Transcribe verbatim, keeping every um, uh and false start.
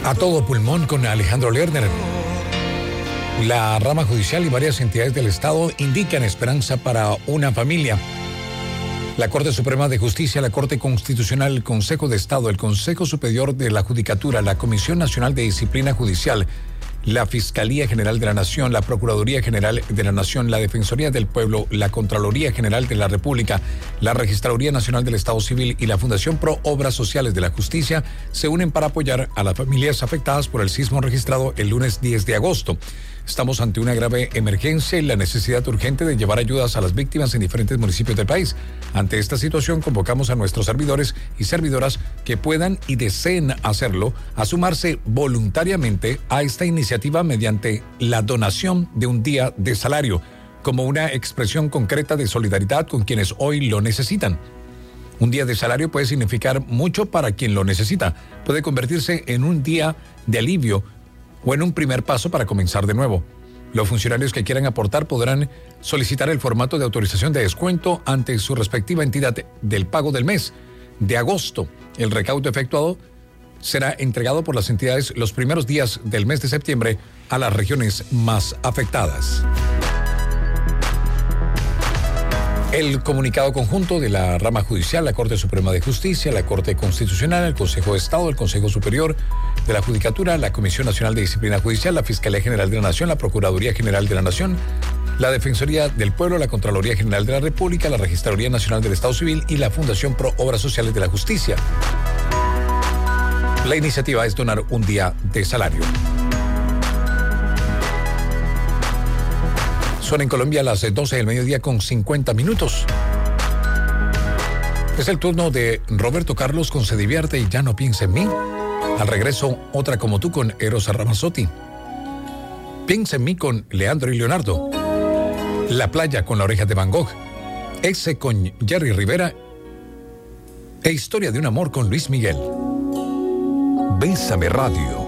A todo pulmón con Alejandro Lerner. La rama judicial y varias entidades del Estado indican esperanza para una familia. La Corte Suprema de Justicia, la Corte Constitucional, el Consejo de Estado, el Consejo Superior de la Judicatura, la Comisión Nacional de Disciplina Judicial, la Fiscalía General de la Nación, la Procuraduría General de la Nación, la Defensoría del Pueblo, la Contraloría General de la República, la Registraduría Nacional del Estado Civil y la Fundación Pro Obras Sociales de la Justicia se unen para apoyar a las familias afectadas por el sismo registrado el lunes diez de agosto. Estamos ante una grave emergencia y la necesidad urgente de llevar ayudas a las víctimas en diferentes municipios del país. Ante esta situación, convocamos a nuestros servidores y servidoras que puedan y deseen hacerlo a sumarse voluntariamente a esta iniciativa mediante la donación de un día de salario, como una expresión concreta de solidaridad con quienes hoy lo necesitan. Un día de salario puede significar mucho para quien lo necesita. Puede convertirse en un día de alivio o en un primer paso para comenzar de nuevo. Los funcionarios que quieran aportar podrán solicitar el formato de autorización de descuento ante su respectiva entidad del pago del mes de agosto. El recaudo efectuado será entregado por las entidades los primeros días del mes de septiembre a las regiones más afectadas. El comunicado conjunto de la rama judicial, la Corte Suprema de Justicia, la Corte Constitucional, el Consejo de Estado, el Consejo Superior de la Judicatura, la Comisión Nacional de Disciplina Judicial, la Fiscalía General de la Nación, la Procuraduría General de la Nación, la Defensoría del Pueblo, la Contraloría General de la República, la Registraduría Nacional del Estado Civil y la Fundación Pro Obras Sociales de la Justicia. La iniciativa es donar un día de salario. Son en Colombia las doce del mediodía con cincuenta minutos. Es el turno de Roberto Carlos con Se Divierte y Ya No Piense en Mí. Al regreso, otra como tú con Eros Ramazzotti. Piensa en mí con Leandro y Leonardo. La playa con La Oreja de Van Gogh. Ese con Jerry Rivera. E Historia de un amor con Luis Miguel. Bésame Radio.